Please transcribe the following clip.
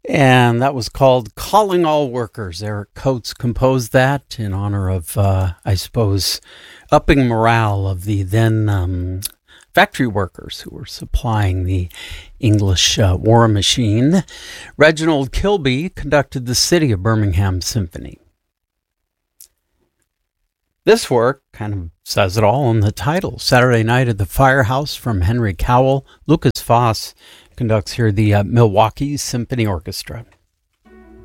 And that was called Calling All Workers. Eric Coates composed that in honor of, I suppose, upping morale of the then factory workers who were supplying the English war machine. Reginald Kilby conducted the City of Birmingham Symphony. This work kind of says it all in the title. Saturday Night at the Firehouse from Henry Cowell. Lucas Foss conducts here the Milwaukee Symphony Orchestra.